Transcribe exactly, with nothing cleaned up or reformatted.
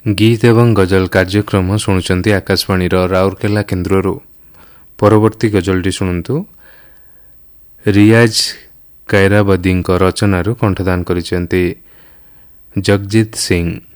गीत एवं गजल कार्यक्रम शुणुचंती आकाशवाणी राउरकेला केन्द्ररू। परवर्ती गजलटी शुणु। रियाज कैराबदी रचनारू कंठदान करिसेंती जगजीत सिंह।